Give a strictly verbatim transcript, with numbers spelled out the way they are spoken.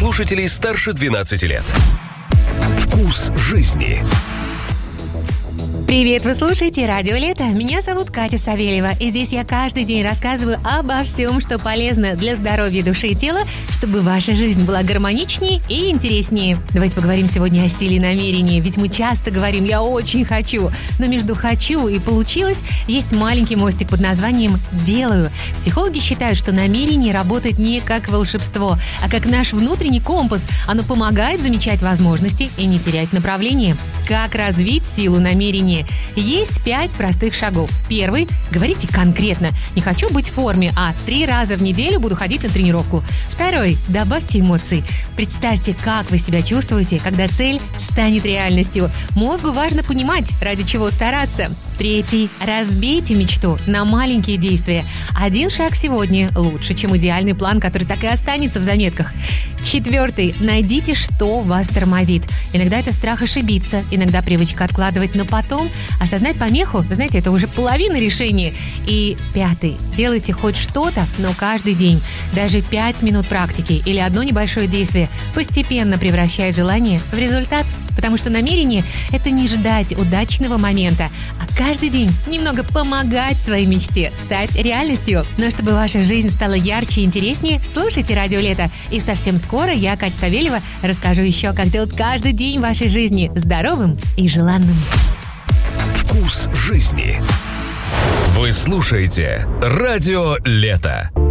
слушателей старше двенадцати лет. Вкус жизни. Привет, вы слушаете «Радио Лето». Меня зовут Катя Савельева, и здесь я каждый день рассказываю обо всем, что полезно для здоровья души и тела, чтобы ваша жизнь была гармоничнее и интереснее. Давайте поговорим сегодня о силе намерения, ведь мы часто говорим «я очень хочу», но между «хочу» и «получилось» есть маленький мостик под названием «делаю». Психологи считают, что намерение работает не как волшебство, а как наш внутренний компас. Оно помогает замечать возможности и не терять направление. Как развить силу намерения? Есть пять простых шагов. Первый – говорите конкретно. Не хочу быть в форме, а три раза в неделю буду ходить на тренировку. Второй – добавьте эмоций. Представьте, как вы себя чувствуете, когда цель станет реальностью. Мозгу важно понимать, ради чего стараться. Третий – разбейте мечту на маленькие действия. Один шаг сегодня лучше, чем идеальный план, который так и останется в заметках. Четвертый – найдите, что вас тормозит. Иногда это страх ошибиться, иногда привычка откладывать на потом. Осознать помеху, вы знаете, это уже половина решения. И пятый – делайте хоть что-то, но каждый день. Даже пять минут практики или одно небольшое действие постепенно превращает желание в результат. Потому что намерение – это не ждать удачного момента, а каждый день немного помогать своей мечте стать реальностью. Но чтобы ваша жизнь стала ярче и интереснее, слушайте «Радио Лето». И совсем скоро я, Катя Савельева, расскажу еще, как сделать каждый день вашей жизни здоровым и желанным. Вкус жизни. Вы слушаете «Радио Лето».